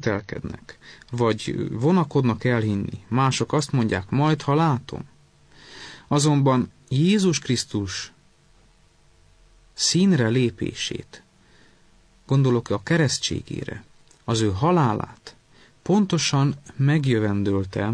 kételkednek, vagy vonakodnak elhinni. Mások azt mondják, majd ha látom. Azonban Jézus Krisztus színre lépését, gondolok a keresztségére, az ő halálát pontosan megjövendölte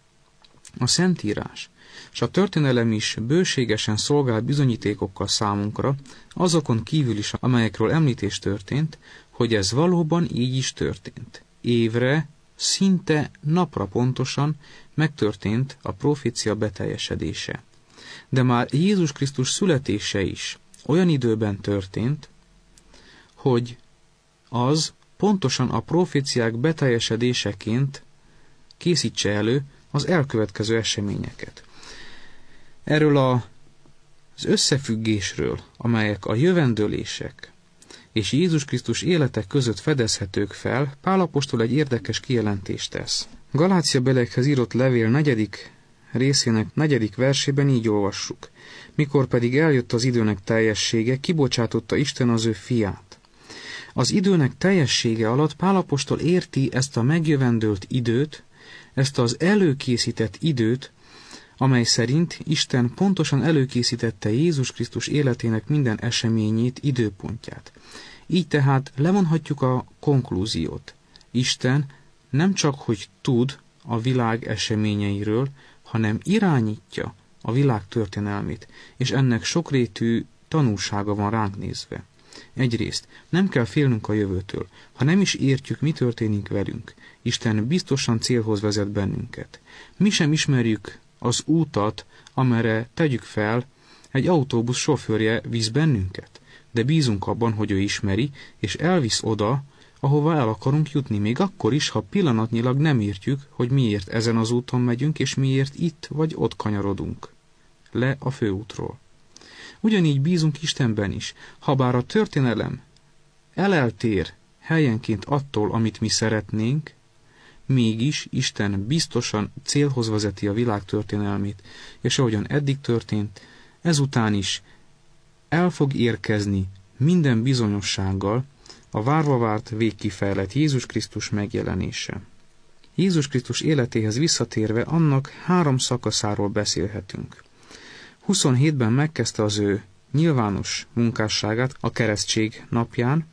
a Szentírás, és a történelem is bőségesen szolgál bizonyítékokkal számunkra, azokon kívül is, amelyekről említés történt, hogy ez valóban így is történt. Évre, szinte napra pontosan megtörtént a profécia beteljesedése. De már Jézus Krisztus születése is olyan időben történt, hogy az pontosan a proféciák beteljesedéseként készítse elő az elkövetkező eseményeket. Erről az összefüggésről, amelyek a jövendőlések és Jézus Krisztus élete között fedezhetők fel, Pál apostol egy érdekes kijelentést tesz. Galáciabeliekhez írott levél 4. részének 4. versében így olvassuk. Mikor pedig eljött az időnek teljessége, kibocsátotta Isten az ő fiát. Az időnek teljessége alatt Pál apostol érti ezt a megjövendölt időt, ezt az előkészített időt, amely szerint Isten pontosan előkészítette Jézus Krisztus életének minden eseményét, időpontját. Így tehát levonhatjuk a konklúziót. Isten nem csak hogy tud a világ eseményeiről, hanem irányítja a világ történelmét, és ennek sokrétű tanulsága van ránk nézve. Egyrészt nem kell félnünk a jövőtől, ha nem is értjük, mi történik velünk. Isten biztosan célhoz vezet bennünket. Mi sem ismerjük az útat, amerre tegyük fel, egy autóbusz sofőrje visz bennünket, de bízunk abban, hogy ő ismeri, és elvisz oda, ahova el akarunk jutni, még akkor is, ha pillanatnyilag nem értjük, hogy miért ezen az úton megyünk, és miért itt vagy ott kanyarodunk le a főútról. Ugyanígy bízunk Istenben is, habár a történelem eleltér helyenként attól, amit mi szeretnénk, mégis Isten biztosan célhoz vezeti a világ történelmét, és ahogyan eddig történt, ezután is el fog érkezni minden bizonyossággal a várva várt végkifejlett Jézus Krisztus megjelenése. Jézus Krisztus életéhez visszatérve annak 3 szakaszáról beszélhetünk. 27-ben megkezdte az ő nyilvános munkásságát a keresztség napján,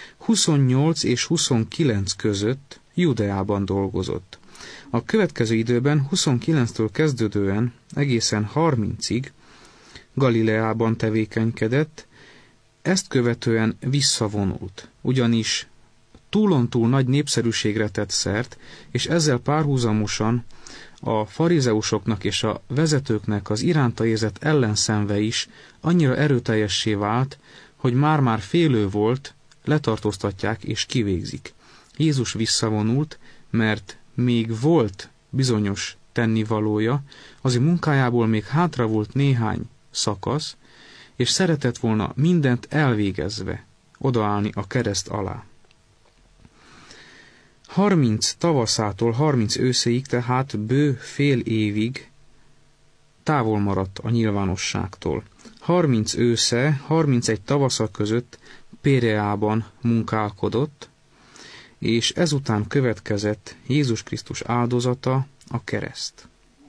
28 és 29 között Judeában dolgozott. A következő időben 29-től kezdődően egészen 30-ig Galileában tevékenykedett, ezt követően visszavonult, ugyanis túlontúl nagy népszerűségre tett szert, és ezzel párhuzamosan a farizeusoknak és a vezetőknek az iránta érzett ellenszenve is annyira erőteljessé vált, hogy már-már félő volt, letartóztatják és kivégzik. Jézus visszavonult, mert még volt bizonyos tennivalója, az ő munkájából még hátra volt néhány szakasz, és szeretett volna mindent elvégezve odaállni a kereszt alá. 30 tavaszától 30 őszéig, tehát bő fél évig távol maradt a nyilvánosságtól. 30 ősze, 31 tavasza között Péreában munkálkodott, és ezután következett Jézus Krisztus áldozata, a kereszt.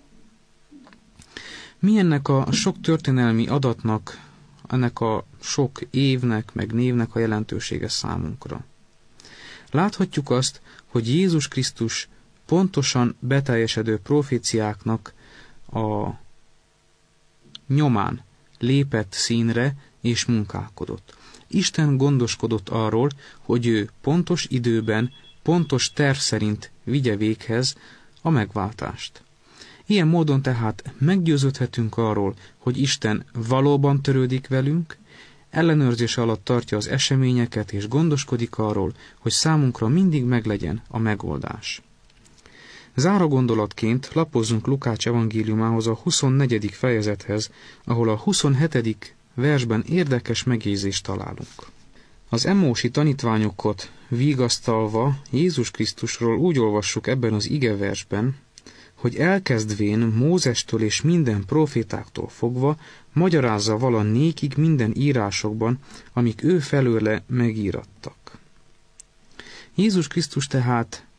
Mi ennek a sok történelmi adatnak, ennek a sok évnek, meg névnek a jelentősége számunkra? Láthatjuk azt, hogy Jézus Krisztus pontosan beteljesedő proféciáknak a nyomán lépett színre és munkálkodott. Isten gondoskodott arról, hogy ő pontos időben, pontos terv szerint vigye véghez a megváltást. Ilyen módon tehát meggyőződhetünk arról, hogy Isten valóban törődik velünk, ellenőrzés alatt tartja az eseményeket, és gondoskodik arról, hogy számunkra mindig meglegyen a megoldás. Záró gondolatként lapozzunk Lukács evangéliumához, a 24. fejezethez, ahol a 27. versben érdekes megjegyzést találunk. Az emmausi tanítványokat vigasztalva Jézus Krisztusról úgy olvassuk ebben az igeversben, hogy elkezdvén Mózestől és minden profétáktól fogva magyarázza vala nékik minden írásokban, amik ő felőle megírattak. Jézus Krisztus tehát